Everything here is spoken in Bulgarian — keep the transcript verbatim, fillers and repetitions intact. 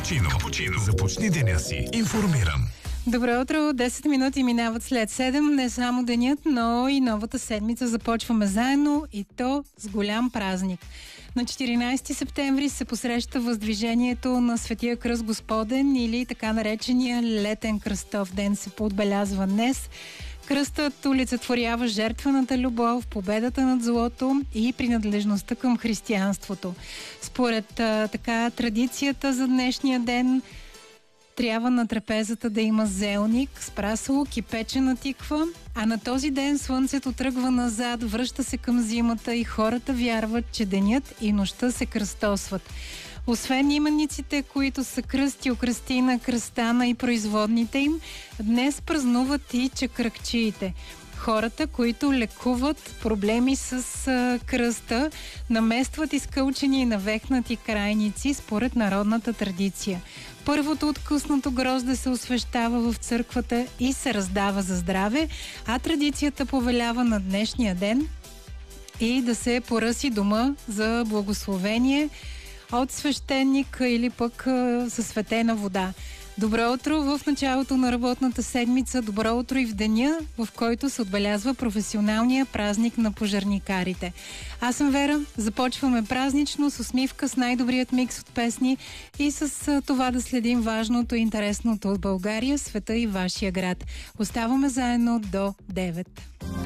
Капучино. Капучино. Започни деня си информиран. Добро утро, десет минути минават след седем. Не само денят, но и новата седмица започваме заедно и то с голям празник. На четиринайсети септември се посреща въздвижението на Светия кръст Господен или така наречения летен кръстов ден се поотбелязва днес. Кръстът олицетворява жертвената любов, победата над злото и принадлежността към християнството. Според а, така традицията за днешния ден трябва на трапезата да има зелник с праселок и печена тиква, а на този ден слънцето тръгва назад, връща се към зимата и хората вярват, че денят и нощта се кръстосват. Освен имениците, които са Кръстил, Кръстина, Кръстана и производните им, днес празнуват и чакръкчиите. Хората, които лекуват проблеми с а, кръста, наместват изкълчени и навехнати крайници според народната традиция. Първото откъснато грозде се освещава в църквата и се раздава за здраве, а традицията повелява на днешния ден и да се поръси дома за благословение от свещеник или пък със светена вода. Добро утро в началото на работната седмица, добро утро и в деня, в който се отбелязва професионалния празник на пожарникарите. Аз съм Вера, започваме празнично с усмивка, с най-добрият микс от песни и с това да следим важното и интересното от България, света и вашия град. Оставаме заедно до девет.